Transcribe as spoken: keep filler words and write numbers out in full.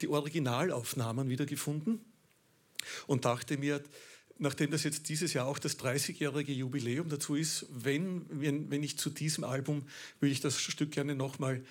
die Originalaufnahmen wiedergefunden und dachte mir, nachdem das jetzt dieses Jahr auch das dreißigjährige Jubiläum dazu ist, wenn, wenn, wenn ich zu diesem Album, will ich das Stück gerne nochmal